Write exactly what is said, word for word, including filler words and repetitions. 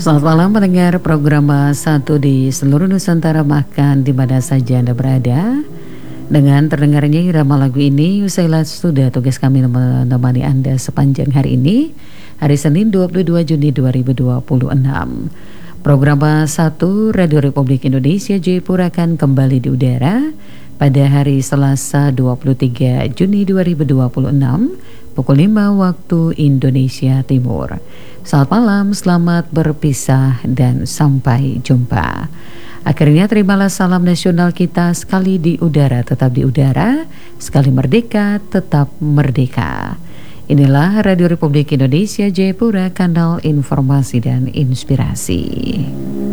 Selamat malam pendengar program satu di seluruh Nusantara, bahkan di mana saja Anda berada. Dengan terdengarnya irama lagu ini, usailah sudah tugas kami menemani Anda sepanjang hari ini, hari Senin dua puluh dua Juni dua ribu dua puluh enam. Program satu Radio Republik Indonesia Jayapura akan kembali di udara pada hari Selasa dua puluh tiga Juni dua ribu dua puluh enam pukul lima waktu Indonesia Timur. Selamat malam, selamat berpisah dan sampai jumpa. Akhirnya terimalah salam nasional kita, sekali di udara tetap di udara, sekali merdeka tetap merdeka. Inilah Radio Republik Indonesia Jayapura, kanal informasi dan inspirasi.